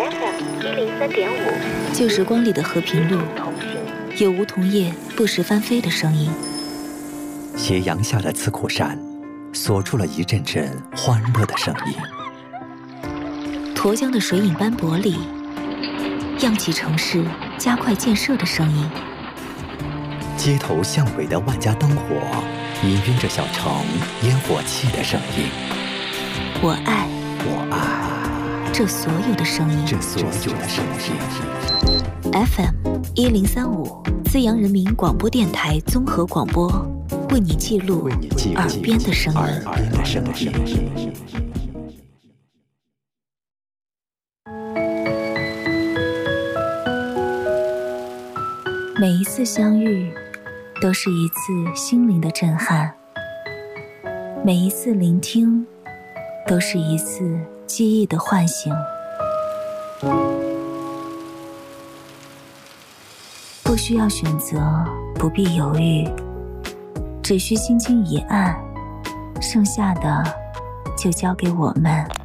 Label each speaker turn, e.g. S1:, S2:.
S1: FM103.5，
S2: 旧时光里的和平路，有梧桐叶不时翻飞的声音。
S3: 斜阳下的刺库山，锁住了一阵阵欢乐的声音。
S2: 沱江的水影斑驳里，漾起城市加快建设的声音。
S3: 街头巷尾的万家灯火，氤氲着小城烟火气的声音。
S2: 我爱这所有的声音。FM1035，资阳人民广播电台综合广播，为你记录耳边的声音。每一次相遇，都是一次心灵的震撼；每一次聆听，都是一次记忆的唤醒。不需要选择，不必犹豫，只需轻轻一按，剩下的就交给我们。